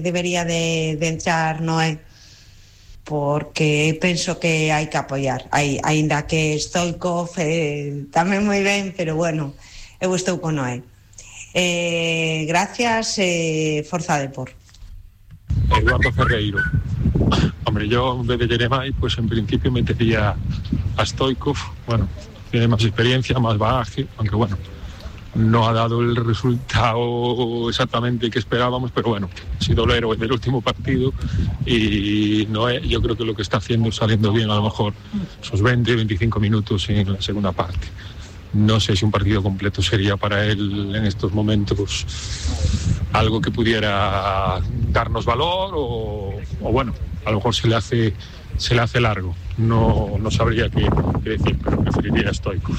debería de entrar Noé, porque penso que hai que apoiar, aínda que Stoichkov tamén moi ben, pero bueno, eu estou con Noé. Gracias, Forza Depor. Eduardo Ferreiro. Hombre, yo en vez de Jeremai, pues en principio metería a Stoichkov. Bueno, tiene más experiencia, más bagaje, aunque bueno, no ha dado el resultado exactamente que esperábamos, pero bueno, ha sido el héroe del último partido y Noé, yo creo que lo que está haciendo es saliendo bien, a lo mejor sus 20-25 minutos en la segunda parte. No sé si un partido completo sería para él en estos momentos algo que pudiera darnos valor o bueno, a lo mejor se le hace largo. No sabría qué decir, pero preferiría a Stoichkov.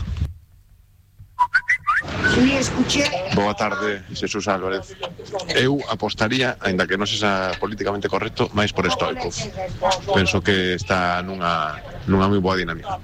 Boa tarde, Jesús Álvarez. Eu apostaría, aínda que non sexa políticamente correcto, máis por Stoichkov. Penso que está nunha moi boa dinámica.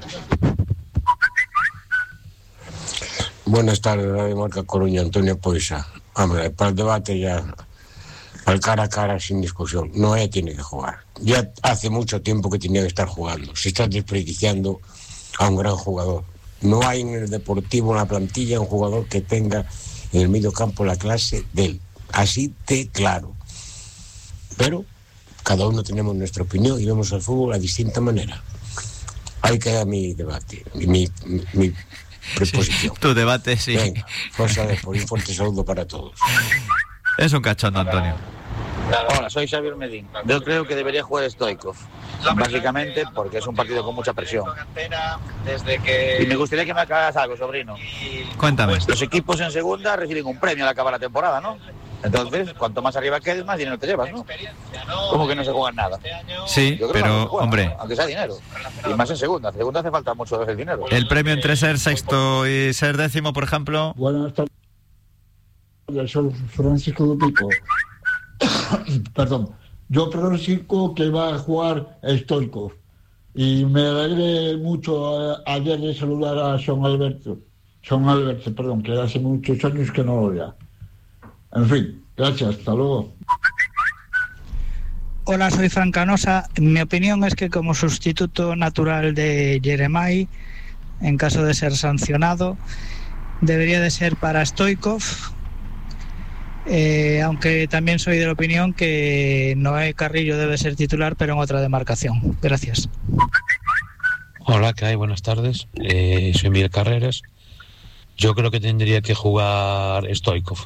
Buenas tardes, Radio Marca Coruña, Antonio Poisa. Hombre, para el debate ya, para el cara a cara sin discusión, Noé tiene que jugar. Ya hace mucho tiempo que tenía que estar jugando. Se está desperdiciando a un gran jugador. No hay en el Deportivo, en la plantilla, un jugador que tenga en el medio campo la clase de él. Así de claro. Pero cada uno tenemos nuestra opinión y vemos el fútbol a distinta manera. Ahí queda mi debate, mi preposición. Sí, tu debate, sí. Venga, Forza Depor, un fuerte saludo para todos. Es un cachondo, Antonio. Hola, soy Xavier Medín. Yo creo que debería jugar Stoichkov, básicamente porque es un partido con mucha presión. Y me gustaría que me aclaras algo, sobrino. Cuéntame. Los equipos en segunda reciben un premio al acabar la temporada, ¿no? Entonces, cuanto más arriba quedes, más dinero te llevas, ¿no? Como que no se juega nada. Sí, pero, juega, hombre... aunque sea dinero. Y más en segunda. En segunda hace falta mucho el dinero. El premio entre ser sexto y ser décimo, por ejemplo... Buenas tardes. Soy Francisco de Pico. Perdón. Yo pronostico que va a jugar Stoichkov. Y me alegré mucho ayer de saludar a Son Alberto, que hace muchos años que no lo veía. En fin, gracias, hasta luego. Hola, soy Fran Canosa. Mi opinión es que como sustituto natural de Jeremai, en caso de ser sancionado, debería de ser para Stoichkov, aunque también soy de la opinión que Noé Carrillo debe ser titular, pero en otra demarcación. Gracias. Hola, ¿qué hay? Buenas tardes. Soy Miguel Carreras. Yo creo que tendría que jugar Stoichkov.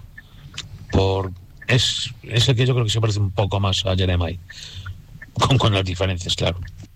Es el que yo creo que se parece un poco más a Jeremai, con las diferencias, claro.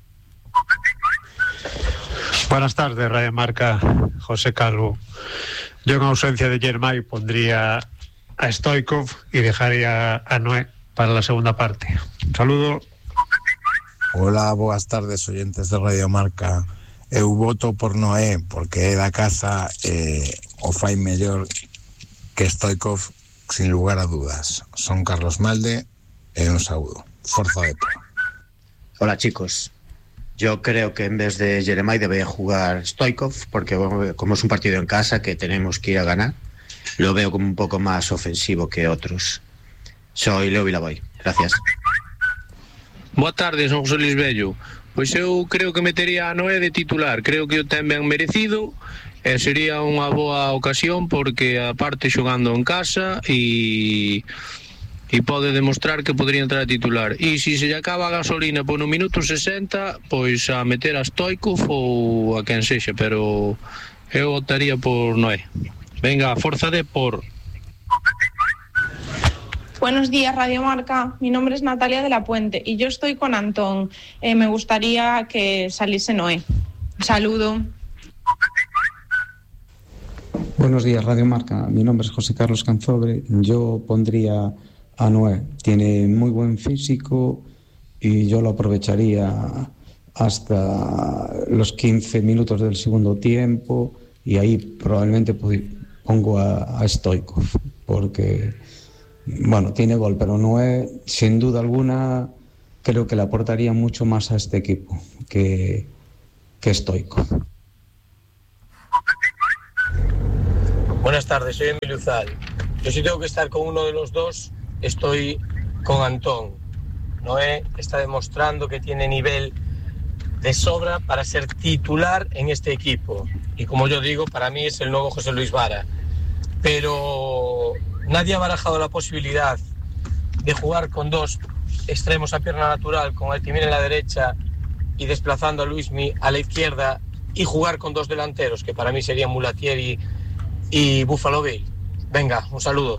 Buenas tardes, Radio Marca, José Calvo. Yo en ausencia de Jeremai pondría a Stoichkov y dejaría a Noé para la segunda parte. Un saludo. Hola, boas tardes, oyentes de Radio Marca. Eu voto por Noé porque é da casa o fai mellor que Stoichkov, sin lugar a dudas. Son Carlos Malde e un saúdo. Forza Depor. Hola, chicos. Yo creo que en vez de Jeremai debería jugar Stoichkov, porque como es un partido en casa que tenemos que ir a ganar, lo veo como un poco más ofensivo que otros. Soy Leo Vilaboy. Gracias. Boa tarde, son José Luis Bello. Pois eu creo que metería a Noé de titular. Creo que o ten ben merecido e sería unha boa ocasión porque aparte xogando en casa e pode demostrar que podría entrar a titular. E se lle acaba a gasolina por no minuto 60, pois a meter a Stoichkov ou a quen sexa, pero eu votaría por Noé. Venga, Forza Depor. Buenos días, Radio Marca. Mi nombre es Natalia de la Puente y yo estoy con Antón. Me gustaría que saliese Noé. Un saludo. Buenos días, Radio Marca. Mi nombre es José Carlos Canzobre. Yo pondría a Noé. Tiene muy buen físico y yo lo aprovecharía hasta los 15 minutos del segundo tiempo y ahí probablemente pongo a Stoichkov porque... Bueno, tiene gol, pero Noé, sin duda alguna, creo que le aportaría mucho más a este equipo que Stoichkov. Buenas tardes, soy Emilio Uzal. Yo si tengo que estar con uno de los dos, estoy con Antón. Noé está demostrando que tiene nivel de sobra para ser titular en este equipo. Y como yo digo, para mí es el nuevo José Luis Vara. Pero nadie ha barajado la posibilidad de jugar con dos extremos a pierna natural, con Altimira en la derecha y desplazando a Luismi a la izquierda, y jugar con dos delanteros, que para mí serían Mulatieri y Buffalo Bill. Venga, un saludo.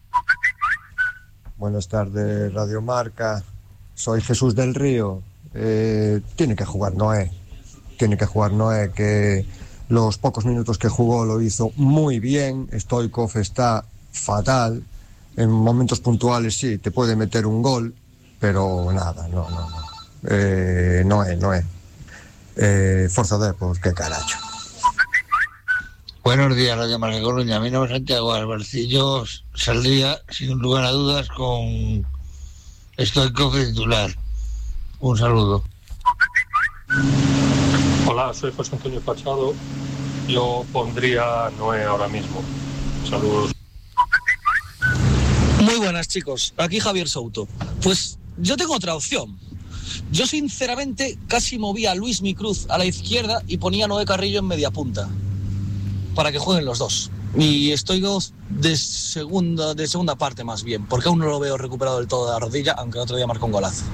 Buenas tardes, Radio Marca. Soy Jesús del Río. Tiene que jugar Noé, que los pocos minutos que jugó lo hizo muy bien. Stoichkov está fatal. En momentos puntuales sí, te puede meter un gol, pero nada, no. Noé. Forza Depor, qué caracho. Buenos días, Radio Marca Coruña. Mi nombre es Santiago Albarcillo. Saldría, sin lugar a dudas, con Stoichkov de titular. Un saludo. Hola, soy José Antonio Pachado. Yo pondría Noé ahora mismo. Saludos. Muy buenas, chicos. Aquí Javier Souto. Pues yo tengo otra opción. Yo sinceramente casi movía a Luismi Cruz a la izquierda y ponía a Noé Carrillo en media punta para que jueguen los dos. Y Stoichkov de segunda parte más bien, porque aún no lo veo recuperado del todo de la rodilla, aunque el otro día marcó un golazo.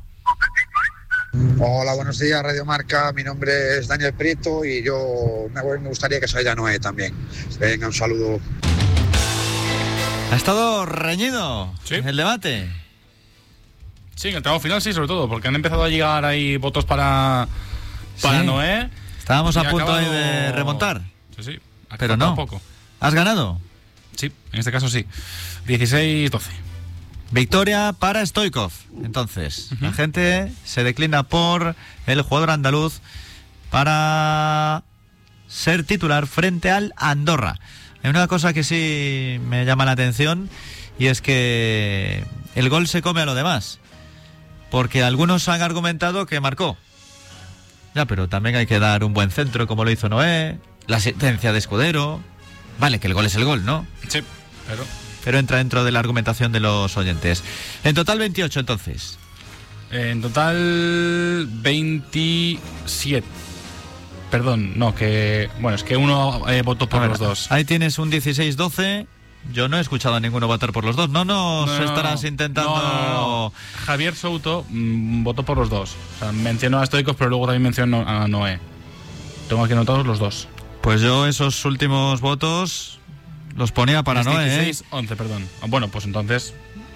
Hola, buenos días, Radio Marca. Mi nombre es Daniel Prieto y yo me gustaría que saliera Noé también. Venga, un saludo. Ha estado reñido el debate. Sí, en el tramo final sí, sobre todo, porque han empezado a llegar ahí votos para Noé. Estábamos a punto de remontar. Sí, pero no. Poco. ¿Has ganado? Sí, en este caso sí. 16-12. Victoria para Stoichkov. Entonces, la gente se declina por el jugador andaluz para ser titular frente al Andorra. Hay una cosa que sí me llama la atención, y es que el gol se come a lo demás, porque algunos han argumentado que marcó. Ya, pero también hay que dar un buen centro como lo hizo Noé, la asistencia de Escudero. Vale, que el gol es el gol, ¿no? Sí, pero entra dentro de la argumentación de los oyentes. En total 28, entonces. En total 27. Perdón, no, que... Bueno, es que uno votó por los dos. Ahí tienes un 16-12. Yo no he escuchado a ninguno votar por los dos. No estarás intentando... No. Javier Souto votó por los dos. O sea, mencionó a Stoichkov, pero luego también mencionó a Noé. Tengo aquí anotados los dos. Pues yo esos últimos votos los ponía para Noé. 16-11, perdón. Bueno, pues entonces...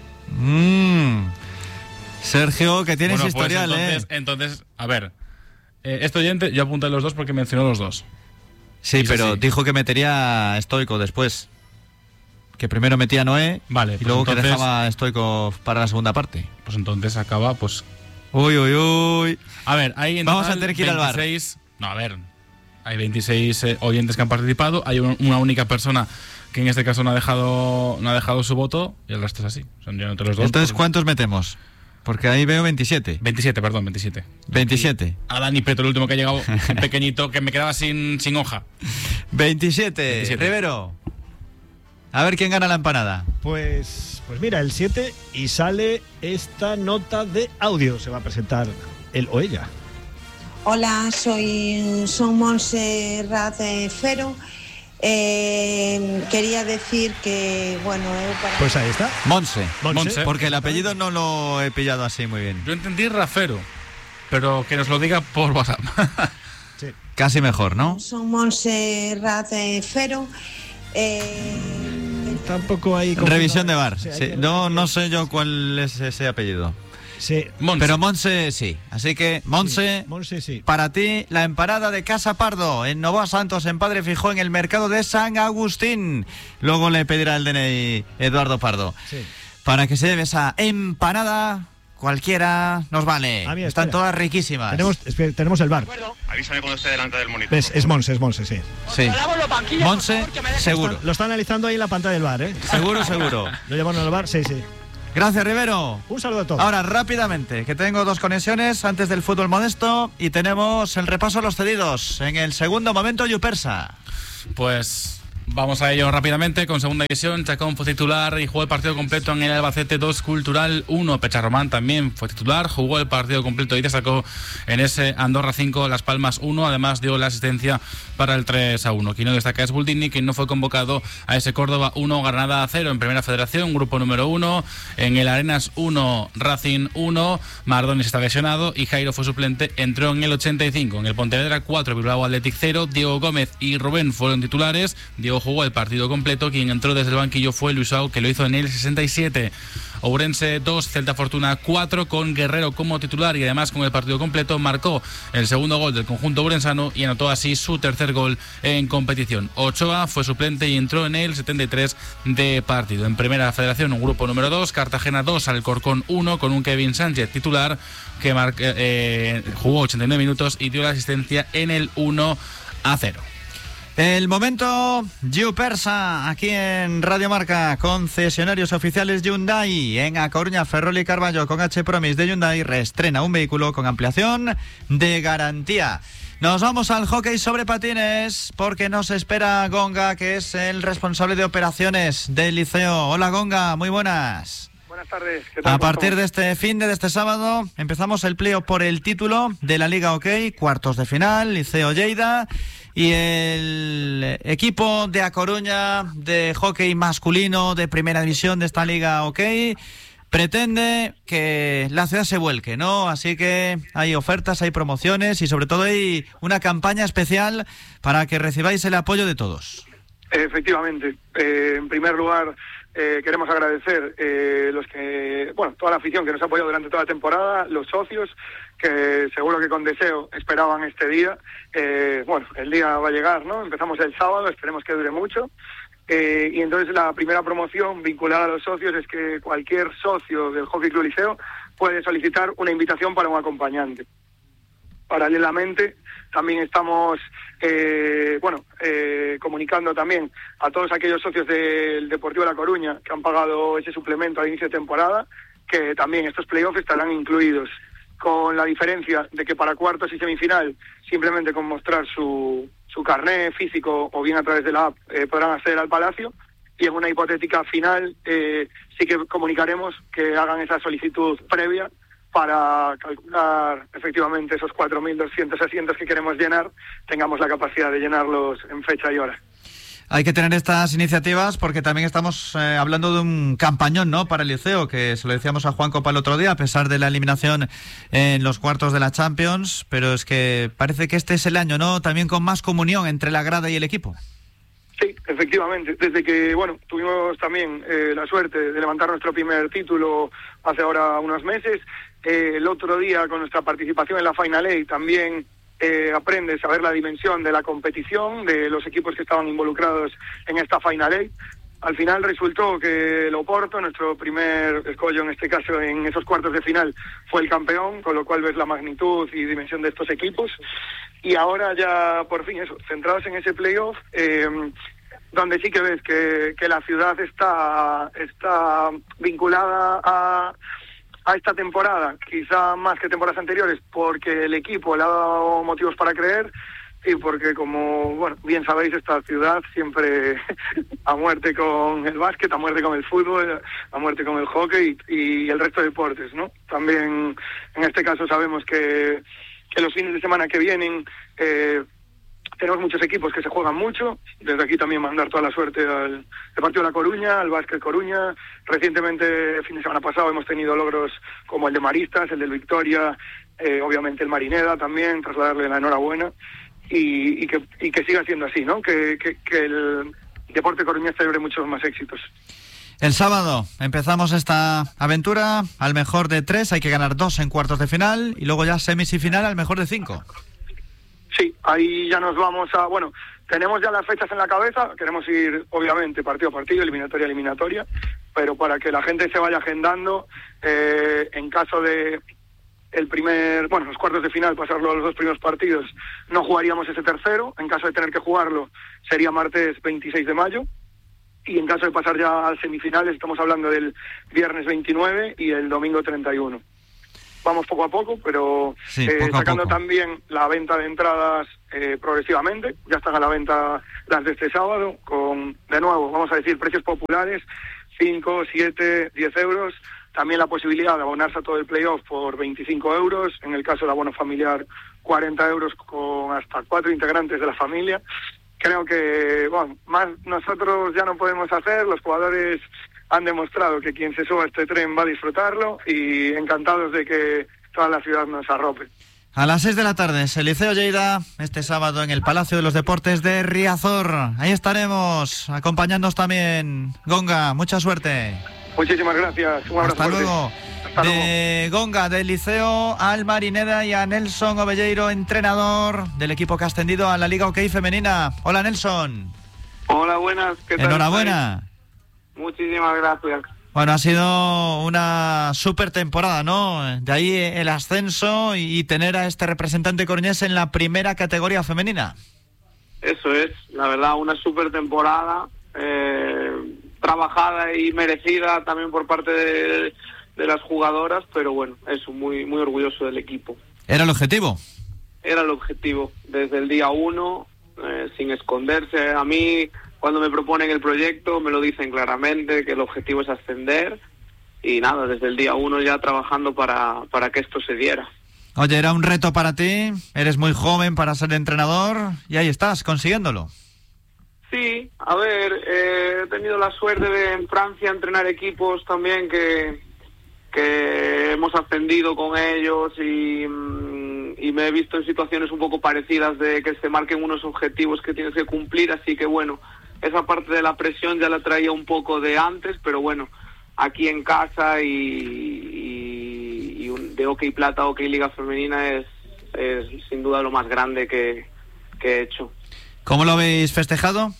Sergio, que tienes historial, pues entonces, a ver... este oyente, yo apunté los dos porque mencionó los dos. Sí, pero dijo que metería a Stoichkov después. Que primero metía a Noé, vale, y pues luego entonces, que dejaba a Stoichkov para la segunda parte. Pues entonces acaba, pues... Uy. A ver, hay vamos a tener que ir 26, al bar. No, a ver, hay 26 oyentes que han participado. Hay una única persona que en este caso no ha dejado su voto, y el resto es así. Son yo entre los dos. Entonces, ¿cuántos metemos? Porque ahí veo 27. 27. 27. A Dani Preto, el último que ha llegado, pequeñito, que me quedaba sin hoja. 27. Rivero. A ver quién gana la empanada. Pues mira, el 7, y sale esta nota de audio. Se va a presentar él o ella. Hola, soy Montserrat Fero. Quería decir que, bueno... Pues ahí está. Monse. Porque el apellido no lo he pillado así muy bien. Yo entendí Rafero, pero que nos lo diga por WhatsApp. Sí. Casi mejor, ¿no? Soy Montserrat Fero. Tampoco hay... Revisión de VAR. Sí, no sé yo cuál es ese apellido. Sí. Pero Monse sí. Así que, Monse, sí. Para ti, la empanada de Casa Pardo, en Novoa Santos, en Padre Fijó, en el mercado de San Agustín. Luego le pedirá el DNI Eduardo Pardo. Sí. Para que se lleve esa empanada, cualquiera nos vale. Están todas riquísimas. Tenemos el bar. Avísame cuando esté delante del monitor. Es Monse, sí. Sí. Monse, seguro. Lo está analizando ahí en la pantalla del bar, ¿eh? Seguro. ¿Lo llevaron al bar? Sí. Gracias, Rivero. Un saludo a todos. Ahora, rápidamente, que tengo dos conexiones antes del fútbol modesto, y tenemos el repaso a los cedidos. En el segundo momento, Yupersa. Pues Vamos a ello rápidamente. Con segunda división, Chacón fue titular y jugó el partido completo en el Albacete 2 Cultural 1. Pecharromán también fue titular, jugó el partido completo y destacó en ese Andorra 5, Las Palmas 1. Además dio la asistencia para el 3-1. Quien no destaca es Buldini, quien no fue convocado a ese Córdoba 1, Granada 0 en Primera Federación, grupo número 1. En el Arenas 1, Racing 1. Mardones está lesionado y Jairo fue suplente, entró en el 85. En el Pontevedra 4, Bilbao Athletic 0. Diego Gómez y Rubén fueron titulares. Diego jugó el partido completo. Quien entró desde el banquillo fue Luisao, que lo hizo en el 67. Ourense 2, Celta Fortuna 4, con Guerrero como titular y además con el partido completo marcó el segundo gol del conjunto ourensano y anotó así su tercer gol en competición. Ochoa fue suplente y entró en el 73 de partido. En Primera Federación, un grupo número 2, Cartagena 2, Alcorcón 1, con un Kevin Sánchez titular que jugó 89 minutos y dio la asistencia en el 1-0. El momento Persa aquí en Radio Marca. Concesionarios oficiales Hyundai en A Coruña, Ferrol y Carballo. Con H-Promise de Hyundai reestrena un vehículo con ampliación de garantía. Nos vamos al hockey sobre patines porque nos espera Gonga, que es el responsable de operaciones del Liceo. Hola Gonga, muy buenas. Buenas tardes. ¿Qué tal? A partir de este sábado empezamos el playoff por el título de la Liga OK, cuartos de final, Liceo Lleida. Y el equipo de A Coruña de hockey masculino de primera división de esta Liga OK pretende que la ciudad se vuelque, ¿no? Así que hay ofertas, hay promociones y sobre todo hay una campaña especial para que recibáis el apoyo de todos. Efectivamente. En primer lugar, queremos agradecer toda la afición que nos ha apoyado durante toda la temporada, los socios, que seguro que con deseo esperaban este día. El día va a llegar, ¿no? Empezamos el sábado, esperemos que dure mucho. Y entonces la primera promoción vinculada a los socios es que cualquier socio del Hockey Club Liceo puede solicitar una invitación para un acompañante. Paralelamente, también estamos comunicando también a todos aquellos socios del Deportivo de La Coruña que han pagado ese suplemento al inicio de temporada, que también estos playoffs estarán incluidos, con la diferencia de que para cuartos y semifinal, simplemente con mostrar su carné físico o bien a través de la app podrán acceder al Palacio, y en una hipotética final sí que comunicaremos que hagan esa solicitud previa para calcular efectivamente esos 4.200 asientos que queremos llenar, tengamos la capacidad de llenarlos en fecha y hora. Hay que tener estas iniciativas porque también estamos hablando de un campañón, ¿no?, para el Liceo, que se lo decíamos a Juan Copa el otro día, a pesar de la eliminación en los cuartos de la Champions, pero es que parece que este es el año, ¿no?, también con más comunión entre la grada y el equipo. Sí, efectivamente. Desde que, tuvimos también la suerte de levantar nuestro primer título hace ahora unos meses, el otro día con nuestra participación en la Final Eight también aprendes a ver la dimensión de la competición, de los equipos que estaban involucrados en esta Final Eight. Al final resultó que el Oporto, nuestro primer escollo en este caso en esos cuartos de final, fue el campeón, con lo cual ves la magnitud y dimensión de estos equipos. Y ahora ya por fin centrados en ese playoff, donde sí que ves que la ciudad está vinculada a esta temporada, quizá más que temporadas anteriores, porque el equipo le ha dado motivos para creer y porque, como bien sabéis, esta ciudad siempre a muerte con el básquet, a muerte con el fútbol, a muerte con el hockey y el resto de deportes, ¿no? También en este caso sabemos que los fines de semana que vienen tenemos muchos equipos que se juegan mucho. Desde aquí también mandar toda la suerte al Deportivo de La Coruña, al Básquet Coruña. Recientemente, el fin de semana pasado, hemos tenido logros como el de Maristas, el del Victoria, obviamente el Marineda también, trasladarle la enhorabuena y que siga siendo así, ¿no? Que el deporte coruñés celebre muchos más éxitos. El sábado empezamos esta aventura al mejor de 3, hay que ganar 2 en cuartos de final y luego ya semis y final al mejor de 5. Sí, ahí ya nos vamos a... tenemos ya las fechas en la cabeza, queremos ir, obviamente, partido a partido, eliminatoria a eliminatoria, pero para que la gente se vaya agendando, en caso de los cuartos de final, pasarlo a los 2 primeros partidos, no jugaríamos ese tercero. En caso de tener que jugarlo, sería martes 26 de mayo, y en caso de pasar ya a semifinales, estamos hablando del viernes 29 y el domingo 31. Vamos poco a poco, pero sí, poco sacando a poco. También la venta de entradas progresivamente. Ya están a la venta las de este sábado con, de nuevo, vamos a decir, precios populares, 5, 7, 10 euros. También la posibilidad de abonarse a todo el playoff por 25 euros. En el caso del abono familiar, 40 euros con hasta 4 integrantes de la familia. Creo que, bueno, más nosotros ya no podemos hacer. Los jugadores han demostrado que quien se suba a este tren va a disfrutarlo y encantados de que toda la ciudad nos arrope. A las 6 de la tarde, el Liceo Lleida, este sábado en el Palacio de los Deportes de Riazor. Ahí estaremos, acompañándonos también. Gonga, mucha suerte. Muchísimas gracias. Un abrazo. Hasta luego. De Gonga, del Liceo, al Marineda y a Nelson Ovelleiro, entrenador del equipo que ha ascendido a la Liga Hockey Femenina. Hola, Nelson. Hola, buenas. ¿Qué tal? Enhorabuena. Muchísimas gracias. Bueno, ha sido una super temporada, ¿no? De ahí el ascenso y tener a este representante coruñés en la primera categoría femenina. Eso es, la verdad, una super temporada, trabajada y merecida también por parte de las jugadoras, pero bueno, eso, muy, muy orgulloso del equipo. ¿Era el objetivo? Era el objetivo, desde el día 1, sin esconderse. A mí, cuando me proponen el proyecto, me lo dicen claramente, que el objetivo es ascender, y nada, desde el día 1 ya trabajando para que esto se diera. Oye, era un reto para ti, eres muy joven para ser entrenador, y ahí estás, consiguiéndolo. Sí, a ver, he tenido la suerte de en Francia entrenar equipos también que hemos ascendido con ellos y me he visto en situaciones un poco parecidas de que se marquen unos objetivos que tienes que cumplir, así que bueno, esa parte de la presión ya la traía un poco de antes, pero bueno, aquí en casa y de Hockey Plata, Hockey Liga Femenina es sin duda lo más grande que he hecho. ¿Cómo lo habéis festejado?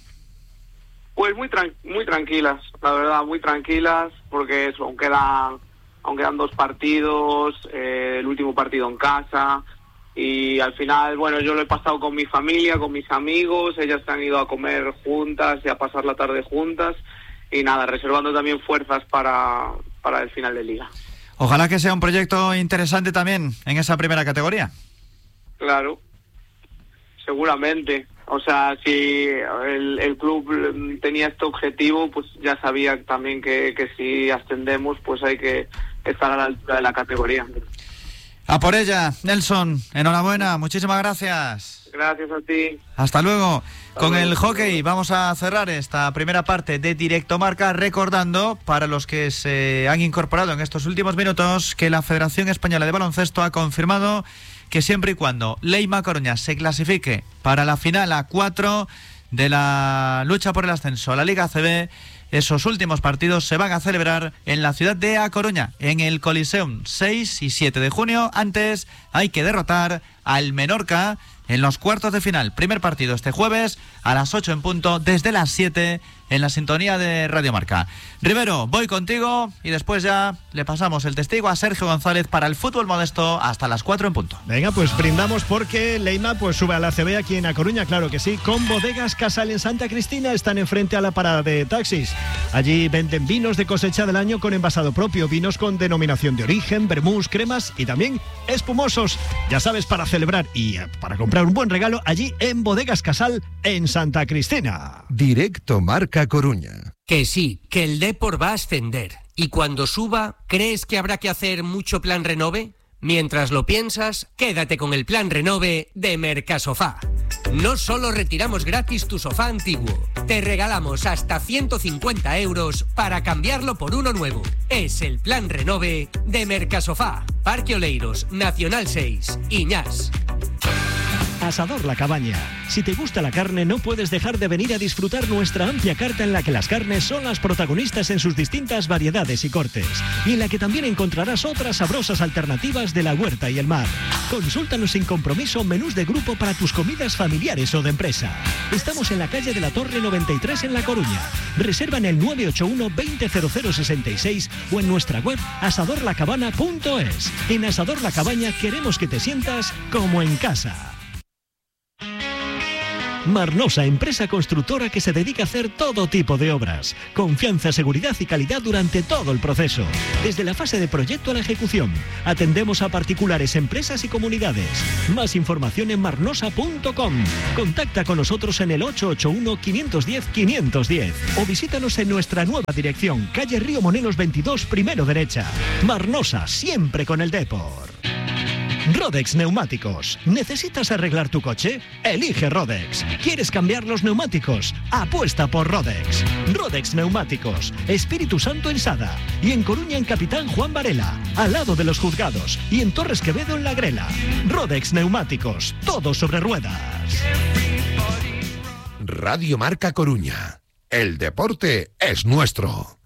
Pues muy tranquilas, la verdad, muy tranquilas, porque eso, aún quedan 2 partidos, el último partido en casa, y al final, bueno, yo lo he pasado con mi familia, con mis amigos, ellas se han ido a comer juntas y a pasar la tarde juntas, y nada, reservando también fuerzas para el final de liga. Ojalá que sea un proyecto interesante también en esa primera categoría. Claro, seguramente. O sea, si el club tenía este objetivo, pues ya sabía también que si ascendemos, pues hay que estar a la altura de la categoría. A por ella, Nelson. Enhorabuena, muchísimas gracias. Gracias a ti. Hasta luego. Con el hockey vamos a cerrar esta primera parte de Directo Marca, recordando para los que se han incorporado en estos últimos minutos que la Federación Española de Baloncesto ha confirmado que siempre y cuando Leima Coruña se clasifique para la final a 4 de la lucha por el ascenso a la Liga ACB, esos últimos partidos se van a celebrar en la ciudad de A Coruña, en el Coliseum, 6 y 7 de junio. Antes hay que derrotar al Menorca en los cuartos de final. Primer partido este jueves a las 8 en punto, desde las 7 en la sintonía de Radio Marca. Rivero, voy contigo y después ya le pasamos el testigo a Sergio González para el fútbol modesto hasta las 4 en punto. Venga, pues brindamos porque Leima pues sube a la ACB aquí en A Coruña, claro que sí, con Bodegas Casal en Santa Cristina. Están enfrente a la parada de taxis. Allí venden vinos de cosecha del año con envasado propio, vinos con denominación de origen, vermús, cremas y también espumosos. Ya sabes, para celebrar y para comprar un buen regalo allí en Bodegas Casal en Santa Cristina. Directo Marca Coruña. Que sí, que el Depor va a ascender. Y cuando suba, ¿crees que habrá que hacer mucho plan renove? Mientras lo piensas, quédate con el plan renove de Mercasofá. No solo retiramos gratis tu sofá antiguo, te regalamos hasta 150 euros para cambiarlo por uno nuevo. Es el plan renove de Mercasofá. Parque Oleiros, Nacional 6, Iñás. Asador La Cabaña. Si te gusta la carne, no puedes dejar de venir a disfrutar nuestra amplia carta en la que las carnes son las protagonistas en sus distintas variedades y cortes, y en la que también encontrarás otras sabrosas alternativas de la huerta y el mar. Consúltanos sin compromiso menús de grupo para tus comidas familiares o de empresa. Estamos en la calle de la Torre 93 en La Coruña. Reserva en el 981 200066 o en nuestra web asadorlacabana.es. En Asador La Cabaña queremos que te sientas como en casa. Marnosa, empresa constructora que se dedica a hacer todo tipo de obras. Confianza, seguridad y calidad durante todo el proceso. Desde la fase de proyecto a la ejecución. Atendemos a particulares, empresas y comunidades. Más información en marnosa.com. Contacta con nosotros en el 881-510-510 o visítanos en nuestra nueva dirección, calle Río Monelos 22, primero derecha. Marnosa, siempre con el Depor. Rodex Neumáticos. ¿Necesitas arreglar tu coche? Elige Rodex. ¿Quieres cambiar los neumáticos? Apuesta por Rodex. Rodex Neumáticos. Espíritu Santo en Sada. Y en Coruña en Capitán Juan Varela, al lado de los juzgados. Y en Torres Quevedo en La Grela. Rodex Neumáticos. Todo sobre ruedas. Radio Marca Coruña. El deporte es nuestro.